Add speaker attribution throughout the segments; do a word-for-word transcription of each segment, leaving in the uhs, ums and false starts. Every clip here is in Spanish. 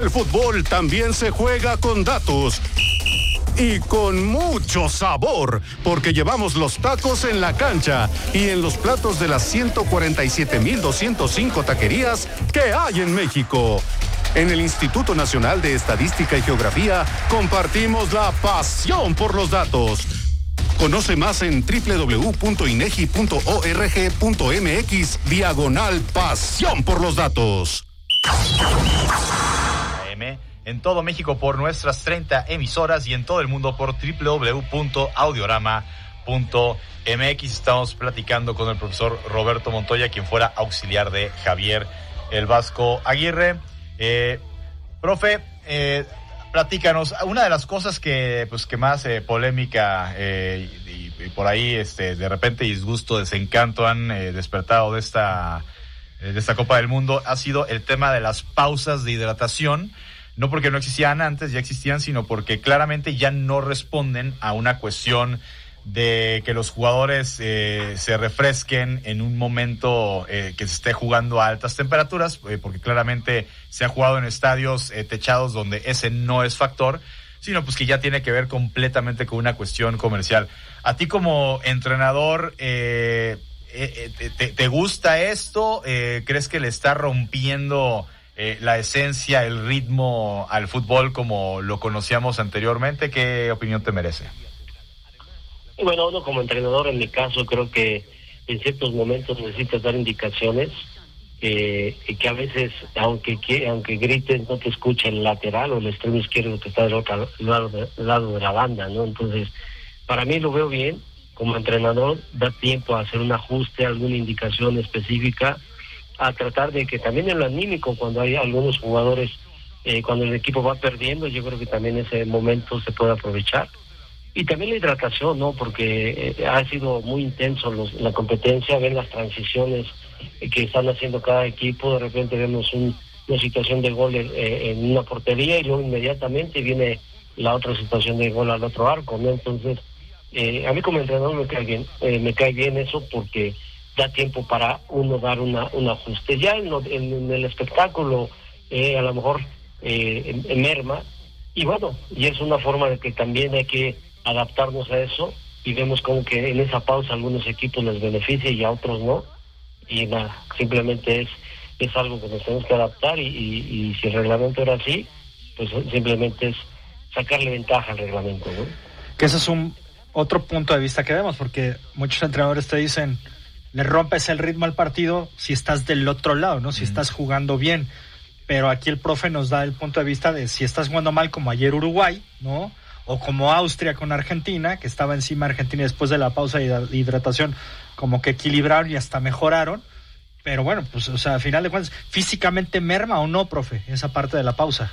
Speaker 1: El fútbol también se juega con datos. Y con mucho sabor, porque llevamos los tacos en la cancha y en los platos de las ciento cuarenta y siete mil doscientos cinco taquerías que hay en México. En el Instituto Nacional de Estadística y Geografía compartimos la pasión por los datos. Conoce más en doble u doble u doble u punto inegi punto org punto mx diagonal pasión por los datos.
Speaker 2: En todo México por nuestras treinta emisoras y en todo el mundo por doble u doble u doble u punto audiorama punto m x. Estamos platicando con el profesor Roberto Montoya, quien fuera auxiliar de Javier El Vasco Aguirre. Eh, profe, eh, platícanos, una de las cosas que pues que más eh, polémica eh, y, y por ahí este de repente disgusto, desencanto han eh, despertado de esta, eh, de esta Copa del Mundo ha sido el tema de las pausas de hidratación. No porque no existían antes, ya existían, sino porque claramente ya no responden a una cuestión de que los jugadores eh, se refresquen en un momento eh, que se esté jugando a altas temperaturas, eh, porque claramente se ha jugado en estadios eh, techados donde ese no es factor, sino pues que ya tiene que ver completamente con una cuestión comercial. A ti como entrenador, eh, eh, te, ¿te gusta esto? Eh, ¿Crees que le está rompiendo Eh, la esencia, el ritmo al fútbol como lo conocíamos anteriormente? ¿Qué opinión te merece?
Speaker 3: Bueno, uno como entrenador, en mi caso, creo que en ciertos momentos necesitas dar indicaciones eh, que a veces, aunque aunque grites, no te escucha el lateral o el extremo izquierdo que está del otro lado de, lado de la banda, ¿no? Entonces, para mí lo veo bien. Como entrenador, da tiempo a hacer un ajuste, alguna indicación específica, a tratar de que también en lo anímico, cuando hay algunos jugadores, eh, cuando el equipo va perdiendo, yo creo que también ese momento se puede aprovechar. Y también la hidratación, ¿no? Porque eh, ha sido muy intenso los, la competencia, ver las transiciones eh, que están haciendo cada equipo. De repente vemos un, una situación de gol eh, en una portería y luego inmediatamente viene la otra situación de gol al otro arco, ¿no? Entonces, eh, a mí como entrenador me cae bien, eh, me cae bien eso porque da tiempo para uno dar una un ajuste. Ya en, lo, en, en el espectáculo eh, a lo mejor eh, en, en merma, y bueno, y es una forma de que también hay que adaptarnos a eso, y vemos como que en esa pausa algunos equipos les beneficia y a otros no, y nada, simplemente es es algo que nos tenemos que adaptar, y, y, y si el reglamento era así, pues simplemente es sacarle ventaja al reglamento, ¿no?
Speaker 4: Que ese es un otro punto de vista que vemos, porque muchos entrenadores te dicen, le rompes el ritmo al partido si estás del otro lado, ¿no? Si mm. estás jugando bien. Pero aquí el profe nos da el punto de vista de si estás jugando mal, como ayer Uruguay, ¿no? O como Austria con Argentina, que estaba encima Argentina después de la pausa de hidratación, como que equilibraron y hasta mejoraron. Pero bueno, pues, o sea, a final de cuentas, ¿físicamente merma o no, profe, esa parte de la pausa?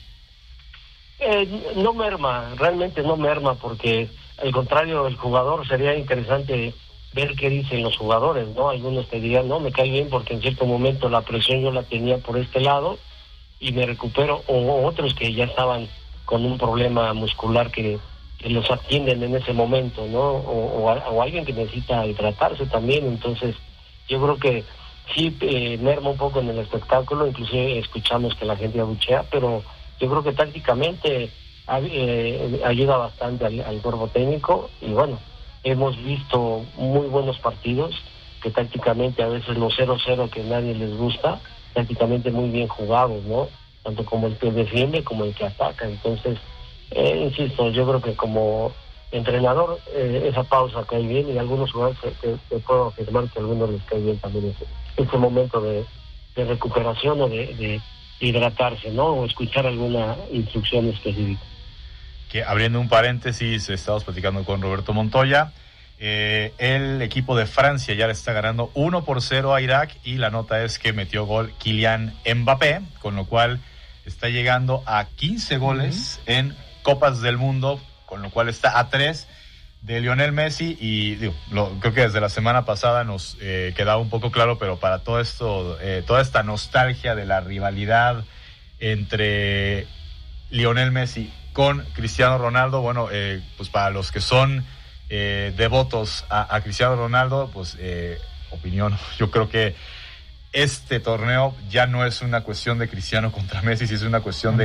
Speaker 3: Eh, no merma, realmente no merma, porque al contrario, el jugador, sería interesante ver qué dicen los jugadores, ¿no? Algunos te dirían, no, me cae bien porque en cierto momento la presión yo la tenía por este lado y me recupero, o otros que ya estaban con un problema muscular que, que los atienden en ese momento, ¿no? O, o, o alguien que necesita hidratarse también. Entonces, yo creo que sí eh, merma un poco en el espectáculo, inclusive escuchamos que la gente abuchea, pero yo creo que tácticamente eh, ayuda bastante al, al cuerpo técnico, y bueno, hemos visto muy buenos partidos, que tácticamente a veces los cero cero que nadie les gusta, tácticamente muy bien jugados, ¿no? Tanto como el que defiende como el que ataca. Entonces, eh, insisto, yo creo que como entrenador eh, esa pausa cae bien, y a algunos jugadores te, te puedo afirmar que a algunos les cae bien también ese, ese momento de, de recuperación o de, de hidratarse, ¿no? O escuchar alguna instrucción específica.
Speaker 2: Que abriendo un paréntesis, estamos platicando con Roberto Montoya. Eh, el equipo de Francia ya le está ganando uno por cero a Irak, y la nota es que metió gol Kylian Mbappé, con lo cual está llegando a quince goles uh-huh. en Copas del Mundo, con lo cual está a tres de Lionel Messi. Y digo, lo, creo que desde la semana pasada nos eh, quedaba un poco claro, pero para todo esto, eh, toda esta nostalgia de la rivalidad entre Lionel Messi con Cristiano Ronaldo, bueno, eh, pues para los que son eh, devotos a, a Cristiano Ronaldo, pues eh, opinión, yo creo que este torneo ya no es una cuestión de Cristiano contra Messi, sino es una cuestión de